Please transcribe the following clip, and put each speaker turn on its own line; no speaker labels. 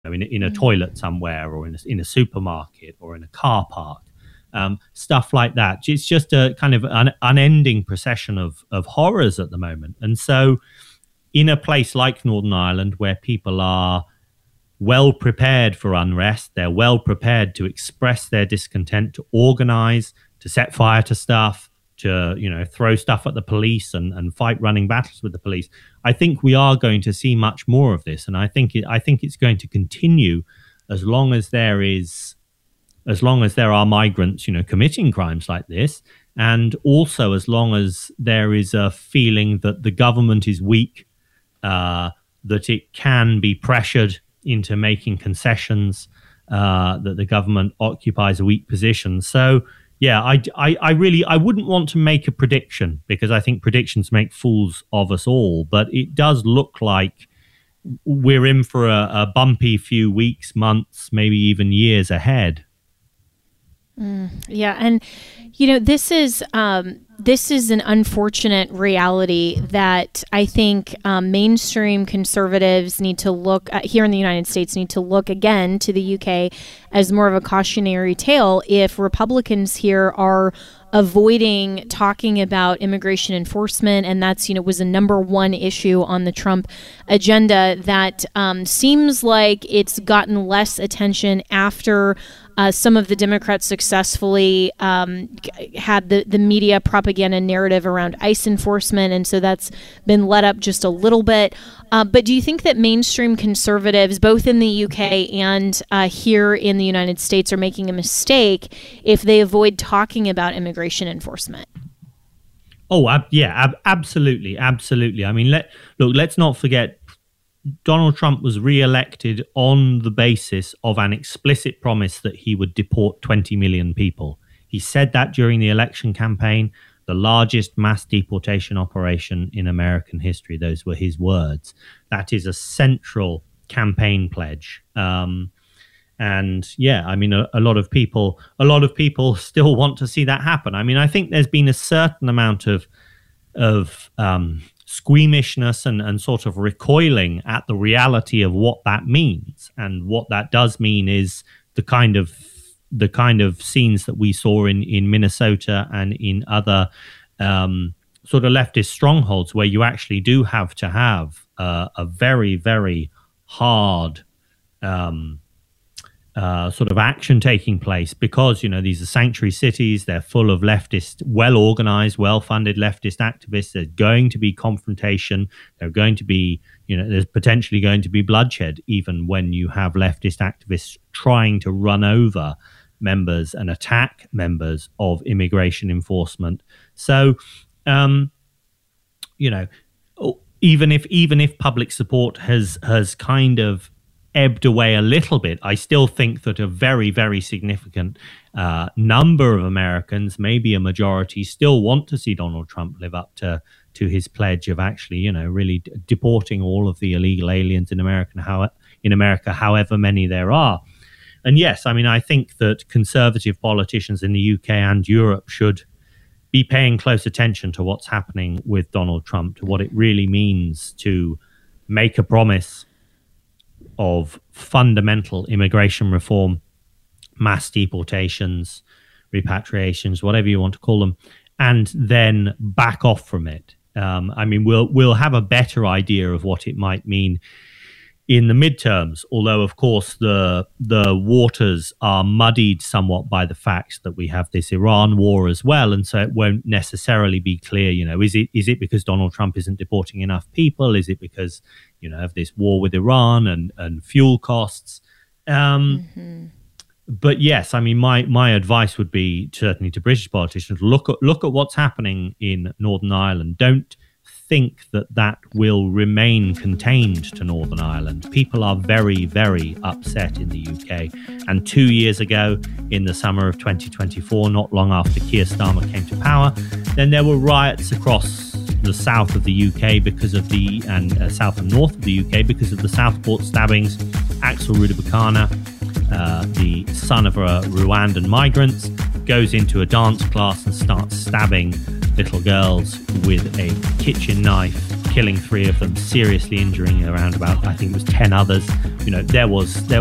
in a toilet somewhere, or in a supermarket, or in a car park. Stuff like that. It's just a kind of an unending procession of horrors at the moment. And so in a place like Northern Ireland, where people are well prepared for unrest, they're well prepared to express their discontent, to organize, to set fire to stuff, to throw stuff at the police and fight running battles with the police. I think we are going to see much more of this, and I think it's going to continue as long as there are migrants, committing crimes like this, and also as long as there is a feeling that the government is weak, that it can be pressured into making concessions, that the government occupies a weak position. So, yeah, I wouldn't want to make a prediction, because I think predictions make fools of us all. But it does look like we're in for a bumpy few weeks, months, maybe even years ahead.
Yeah, and this is an unfortunate reality that I think mainstream conservatives need to look at, here in the United States, need to look again to the UK as more of a cautionary tale if Republicans here are avoiding talking about immigration enforcement, and that's was a number one issue on the Trump agenda that seems like it's gotten less attention after some of the Democrats successfully had the media propaganda narrative around ICE enforcement, and so that's been let up just a little bit. But do you think that mainstream conservatives, both in the UK and here in the United States, are making a mistake if they avoid talking about immigration enforcement?
Oh, absolutely. I mean, let's not forget, Donald Trump was re-elected on the basis of an explicit promise that he would deport 20 million people. He said that during the election campaign, the largest mass deportation operation in American history. Those were his words. That is a central campaign pledge. And yeah, I mean, a lot of people still want to see that happen. I mean, I think there's been a certain amount of squeamishness and sort of recoiling at the reality of what that means. And what that does mean is the kind of scenes that we saw in Minnesota and in other sort of leftist strongholds, where you actually do have to have a very, very hard sort of action taking place, because these are sanctuary cities. They're full of leftist, well-organized, well-funded leftist activists. There's going to be confrontation. There's going to be, there's potentially going to be bloodshed, even when you have leftist activists trying to run over members and attack members of immigration enforcement. So, even if public support has kind of ebbed away a little bit, I still think that a very, very significant number of Americans, maybe a majority, still want to see Donald Trump live up to his pledge of actually, really deporting all of the illegal aliens in America, however many there are. And yes, I mean, I think that conservative politicians in the UK and Europe should be paying close attention to what's happening with Donald Trump, to what it really means to make a promise of fundamental immigration reform, mass deportations, repatriations, whatever you want to call them, and then back off from it. I mean, we'll have a better idea of what it might mean in the midterms, although, of course, the waters are muddied somewhat by the fact that we have this Iran war as well, and so it won't necessarily be clear, is it because Donald Trump isn't deporting enough people? Is it because, of this war with Iran and fuel costs? But yes, I mean, my advice would be, certainly to British politicians, look at what's happening in Northern Ireland. Don't think that will remain contained to Northern Ireland. People are very, very upset in the UK. And 2 years ago, in the summer of 2024, not long after Keir Starmer came to power, then there were riots across the south of the UK south and north of the UK because of the Southport stabbings. Axel Rudabakana, the son of Rwandan migrants, goes into a dance class and starts stabbing little girls with a kitchen knife killing 3 of them, seriously injuring around about, I think it was 10 others. You know, there was